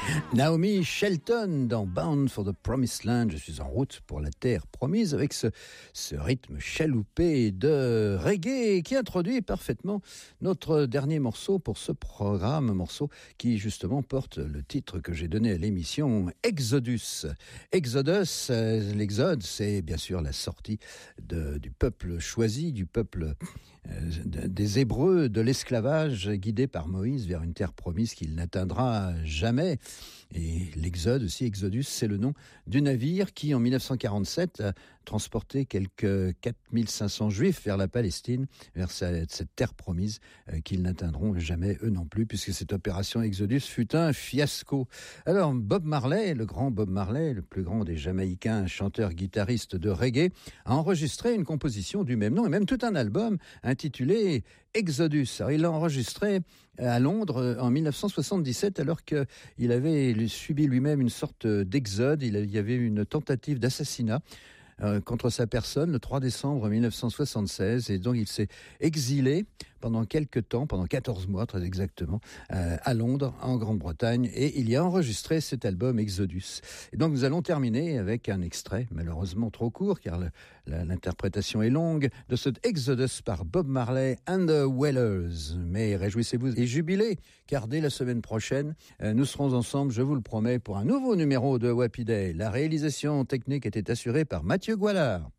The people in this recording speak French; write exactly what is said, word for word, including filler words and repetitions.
Naomi Shelton dans Bound for the Promised Land. Je suis en route pour la terre promise avec ce, ce rythme chaloupé de reggae qui introduit parfaitement notre dernier morceau pour ce programme, morceau qui justement porte le titre que j'ai donné à l'émission, Exodus. Exodus, euh, l'exode, c'est bien sûr la sortie de, du peuple choisi, du peuple euh, de, des Hébreux, de l'esclavage guidé par Moïse vers une terre promise qu'il n'atteindra jamais. Et l'Exode aussi, Exodus, c'est le nom du navire qui, en dix-neuf cent quarante-sept, a transporté quelques quatre mille cinq cents Juifs vers la Palestine, vers cette, cette terre promise euh, qu'ils n'atteindront jamais eux non plus, puisque cette opération Exodus fut un fiasco. Alors, Bob Marley, le grand Bob Marley, le plus grand des Jamaïcains, chanteur-guitariste de reggae, a enregistré une composition du même nom, et même tout un album intitulé Exodus. Alors, il l'a enregistré à Londres en dix-neuf cent soixante-dix-sept, alors qu'il avait subi lui-même une sorte d'exode. Il y avait une tentative d'assassinat euh, contre sa personne le trois décembre dix-neuf cent soixante-seize, et donc il s'est exilé pendant quelques temps, pendant quatorze mois très exactement, euh, à Londres, en Grande-Bretagne, et il y a enregistré cet album Exodus. Et donc nous allons terminer avec un extrait, malheureusement trop court, car le, la, l'interprétation est longue, de cet Exodus par Bob Marley and the Wailers. Mais réjouissez-vous et jubilez, car dès la semaine prochaine, euh, nous serons ensemble, je vous le promets, pour un nouveau numéro de Wappy Day. La réalisation technique était assurée par Mathieu Goualard.